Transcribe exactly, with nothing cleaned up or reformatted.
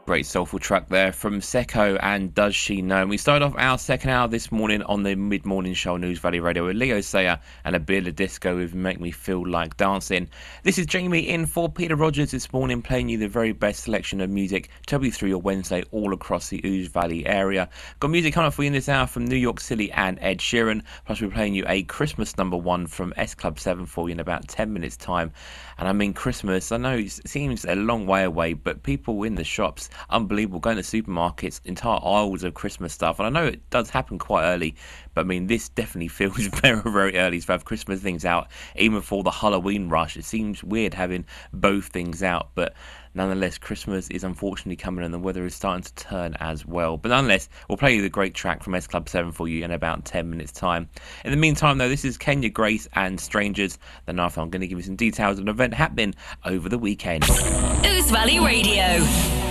Great soulful track there from Secco and Does She Know? And we started off our second hour this morning on the mid-morning show on News Valley Radio with Leo Sayer and a bit of disco with Make Me Feel Like Dancing. This is Jamie in for Peter Rogers this morning, playing you the very best selection of music to be through your Wednesday all across the Ouse Valley area. Got music coming up for you in this hour from New York City and Ed Sheeran, plus we're playing you a Christmas number one from S Club seven for you in about ten minutes time. And I mean Christmas, I know it seems a long way away, but people in the shops, unbelievable, going to supermarkets, entire aisles of Christmas stuff. And I know it does happen quite early, but I mean this definitely feels very very early to have Christmas things out even before the Halloween rush. It seems weird having both things out, but nonetheless Christmas is unfortunately coming and the weather is starting to turn as well. But nonetheless, we'll play you the great track from S Club seven for you in about ten minutes time. In the meantime though, this is Kenya Grace and Strangers. Then after, I'm going to give you some details of an event happening over the weekend. Ouse Valley Radio.